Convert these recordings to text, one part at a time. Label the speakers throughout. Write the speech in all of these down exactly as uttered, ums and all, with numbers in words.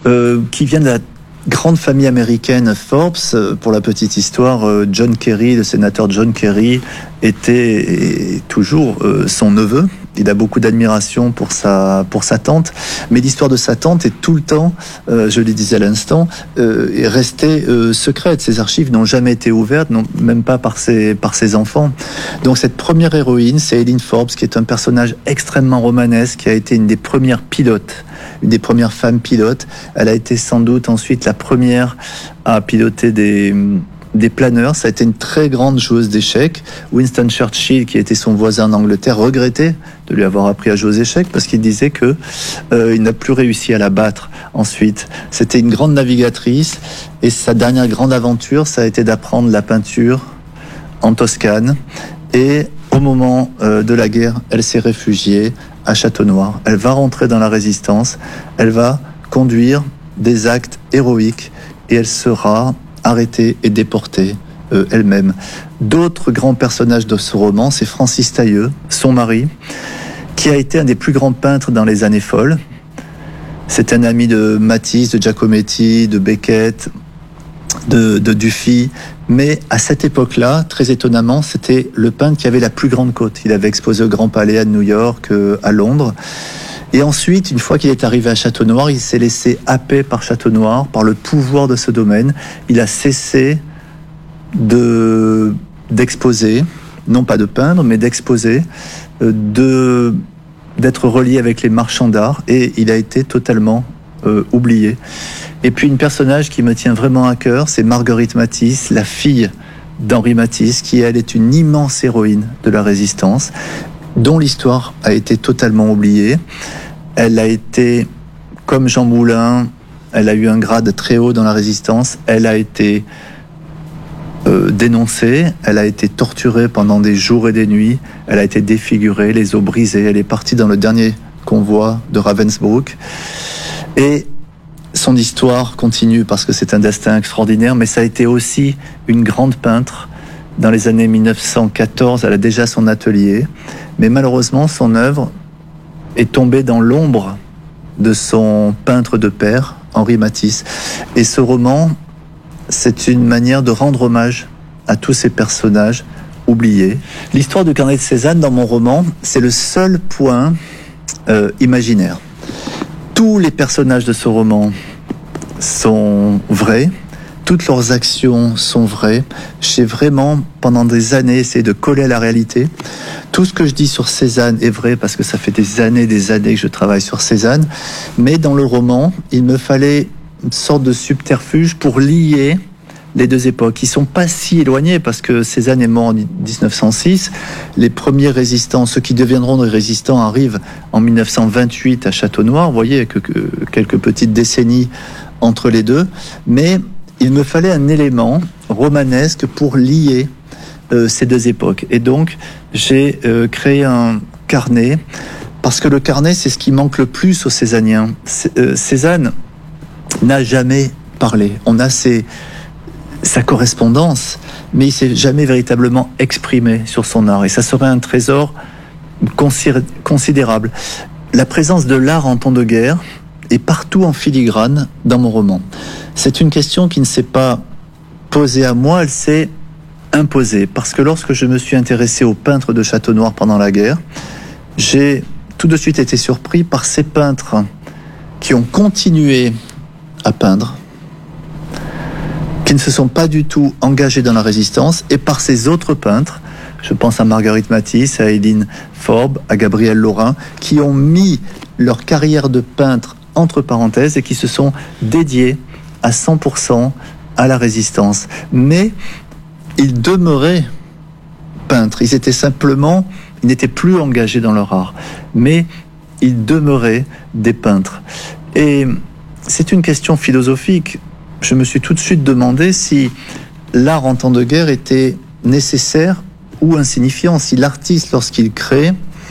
Speaker 1: euh, qui vient de la grande famille américaine Forbes. Pour la petite histoire, John Kerry, le sénateur John Kerry, était toujours euh, son neveu. Il a beaucoup d'admiration pour sa, pour sa tante, mais l'histoire de sa tante est tout le temps, euh, je le disais à l'instant, euh, est restée euh, secrète. Ses archives n'ont jamais été ouvertes, non, même pas par ses, par ses enfants. Donc cette première héroïne, c'est Eileen Forbes, qui est un personnage extrêmement romanesque, qui a été une des premières pilotes, une des premières femmes pilotes. Elle a été sans doute ensuite la première à piloter des... des planeurs. Ça a été une très grande joueuse d'échecs. Winston Churchill, qui était son voisin en Angleterre, regrettait de lui avoir appris à jouer aux échecs parce qu'il disait que euh, il n'a plus réussi à la battre ensuite. C'était une grande navigatrice et sa dernière grande aventure, ça a été d'apprendre la peinture en Toscane. Et au moment euh, de la guerre, elle s'est réfugiée à Château-Noir. Elle va rentrer dans la résistance. Elle va conduire des actes héroïques et elle sera arrêtée et déportée euh, elle-même. D'autres grands personnages de ce roman, c'est Francis Tailleux, son mari, qui a été un des plus grands peintres dans les années folles. C'est un ami de Matisse, de Giacometti, de Beckett, de, de Dufy. Mais à cette époque-là, très étonnamment, c'était le peintre qui avait la plus grande cote. Il avait exposé au Grand Palais à New York, euh, à Londres. Et ensuite, une fois qu'il est arrivé à Château-Noir, il s'est laissé happer par Château-Noir, par le pouvoir de ce domaine. Il a cessé de, d'exposer, non pas de peindre, mais d'exposer, de, d'être relié avec les marchands d'art, et il a été totalement euh, oublié. Et puis, une personnage qui me tient vraiment à cœur, c'est Marguerite Matisse, la fille d'Henri Matisse, qui, elle, est une immense héroïne de la Résistance, dont l'histoire a été totalement oubliée. Elle a été, comme Jean Moulin, elle a eu un grade très haut dans la Résistance. Elle a été euh, dénoncée, elle a été torturée pendant des jours et des nuits, elle a été défigurée, les os brisés. Elle est partie dans le dernier convoi de Ravensbrück. Et son histoire continue parce que c'est un destin extraordinaire, mais ça a été aussi une grande peintre. Dans les années mille neuf cent quatorze, elle a déjà son atelier, mais malheureusement, son œuvre est tombée dans l'ombre de son peintre de père, Henri Matisse. Et ce roman, c'est une manière de rendre hommage à tous ces personnages oubliés. L'histoire du carnet de Cézanne, dans mon roman, c'est le seul point euh, imaginaire. Tous les personnages de ce roman sont vrais. Toutes leurs actions sont vraies. J'ai vraiment, pendant des années, essayé de coller à la réalité. Tout ce que je dis sur Cézanne est vrai parce que ça fait des années, des années que je travaille sur Cézanne. Mais dans le roman, il me fallait une sorte de subterfuge pour lier les deux époques. Ils sont pas si éloignés parce que Cézanne est mort en dix-neuf cent six. Les premiers résistants, ceux qui deviendront des résistants, arrivent en mille neuf cent vingt-huit à Château-Noir. Vous voyez que, que quelques petites décennies entre les deux. Mais il me fallait un élément romanesque pour lier euh, ces deux époques. Et donc, j'ai euh, créé un carnet, parce que le carnet, c'est ce qui manque le plus aux Cézanniens. C- euh, Cézanne n'a jamais parlé. On a ses, sa correspondance, mais il s'est jamais véritablement exprimé sur son art. Et ça serait un trésor considérable. La présence de l'art en temps de guerre est partout en filigrane dans mon roman. C'est une question qui ne s'est pas posée à moi, elle s'est imposée. Parce que lorsque je me suis intéressé aux peintres de Château-Noir pendant la guerre, j'ai tout de suite été surpris par ces peintres qui ont continué à peindre, qui ne se sont pas du tout engagés dans la résistance, et par ces autres peintres, je pense à Marguerite Matisse, à Eileen Forbes, à Gabriel Lorrain, qui ont mis leur carrière de peintre entre parenthèses et qui se sont dédiés à cent pour cent à la résistance. Mais ils demeuraient peintres. Ils étaient simplement, ils n'étaient plus engagés dans leur art, mais ils demeuraient des peintres. Et c'est une question philosophique. Je me suis tout de suite demandé si l'art en temps de guerre était nécessaire ou insignifiant, si l'artiste, lorsqu'il crée,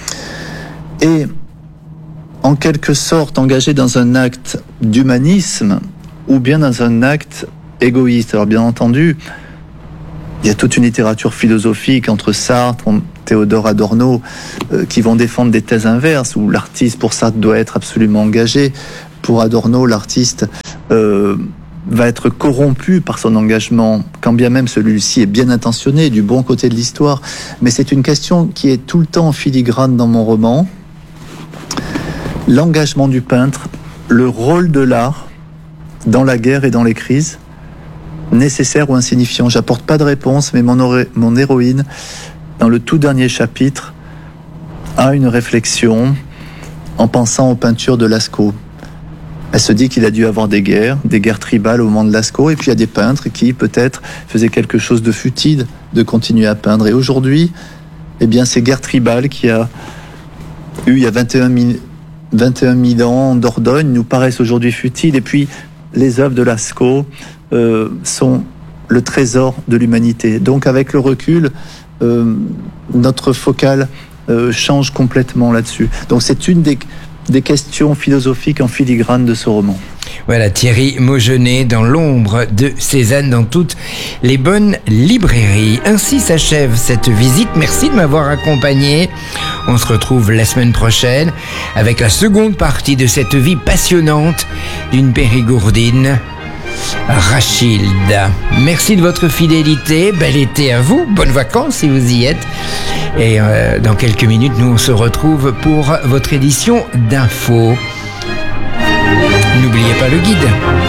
Speaker 1: est en quelque sorte engagé dans un acte d'humanisme ou bien dans un acte égoïste. Alors bien entendu, il y a toute une littérature philosophique entre Sartre, Théodore Adorno, euh, qui vont défendre des thèses inverses, où l'artiste, pour Sartre, doit être absolument engagé. Pour Adorno, l'artiste euh, va être corrompu par son engagement, quand bien même celui-ci est bien intentionné, du bon côté de l'histoire. Mais c'est une question qui est tout le temps en filigrane dans mon roman. L'engagement du peintre, le rôle de l'art dans la guerre et dans les crises, nécessaire ou insignifiant. J'apporte pas de réponse, mais mon, oré- mon héroïne, dans le tout dernier chapitre, a une réflexion en pensant aux peintures de Lascaux. Elle se dit qu'il a dû avoir des guerres, des guerres tribales au moment de Lascaux, et puis il y a des peintres qui, peut-être, faisaient quelque chose de futile de continuer à peindre. Et aujourd'hui, eh bien, ces guerres tribales qu'il y a eu il y a vingt et un mille ans en Dordogne nous paraissent aujourd'hui futiles. Et puis, les œuvres de Lascaux euh, sont le trésor de l'humanité. Donc, avec le recul, euh, notre focale euh, change complètement là-dessus. Donc, c'est une des... des questions philosophiques en filigrane de ce roman.
Speaker 2: Voilà, Thierry Maugenet dans l'ombre de Cézanne dans toutes les bonnes librairies. Ainsi s'achève cette visite. Merci de m'avoir accompagné. On se retrouve la semaine prochaine avec la seconde partie de cette vie passionnante d'une Périgourdine, Rachilde. Merci de votre fidélité. Bel été à vous. Bonnes vacances si vous y êtes. Et euh, dans quelques minutes, nous on se retrouve pour votre édition d'info. N'oubliez pas le guide.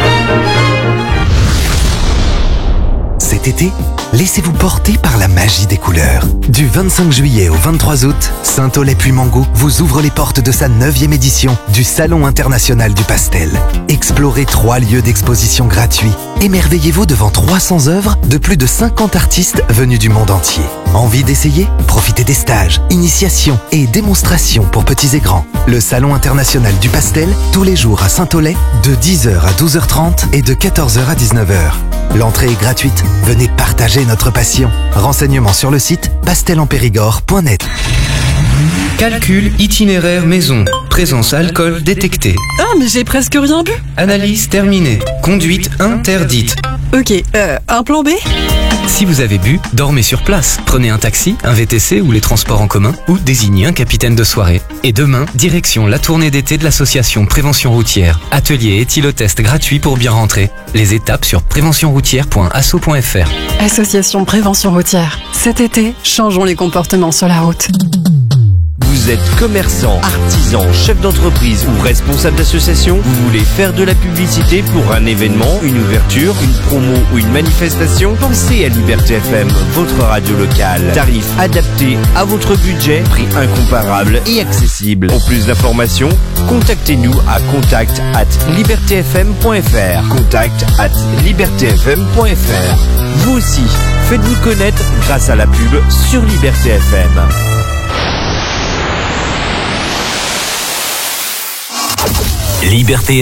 Speaker 3: Cet été, laissez-vous porter par la magie des couleurs. Du vingt-cinq juillet au vingt-trois août, Saint-Aulay-Puymango vous ouvre les portes de sa neuvième édition du Salon international du pastel. Explorez trois lieux d'exposition gratuits. Émerveillez-vous devant trois cents œuvres de plus de cinquante artistes venus du monde entier. Envie d'essayer ? Profitez des stages, initiations et démonstrations pour petits et grands. Le Salon international du pastel, tous les jours à Saint-Aulay, de dix heures à douze heures trente et de quatorze heures à dix-neuf heures. L'entrée est gratuite. Venez partager notre passion. Renseignements sur le site pastel en périgord point net.
Speaker 4: Calcul itinéraire maison. Présence alcool détectée.
Speaker 5: Ah, mais j'ai presque rien bu.
Speaker 4: Analyse terminée. Conduite interdite.
Speaker 5: Ok, euh, un plan B ?
Speaker 4: Si vous avez bu, dormez sur place. Prenez un taxi, un V T C ou les transports en commun, ou désignez un capitaine de soirée. Et demain, direction la tournée d'été de l'association Prévention Routière. Atelier éthylotest gratuit pour bien rentrer. Les étapes sur prévention routière point asso point f r.
Speaker 5: Association Prévention Routière. Cet été, changeons les comportements sur la route.
Speaker 6: Vous êtes commerçant, artisan, chef d'entreprise ou responsable d'association? Vous voulez faire de la publicité pour un événement, une ouverture, une promo ou une manifestation? Pensez à Liberté F M, votre radio locale. Tarif adapté à votre budget, prix incomparable et accessible. Pour plus d'informations, contactez-nous à contact at liberté f m point f r. contact at liberté f m point f r. Vous aussi, faites-vous connaître grâce à la pub sur Liberté F M.
Speaker 3: Liberté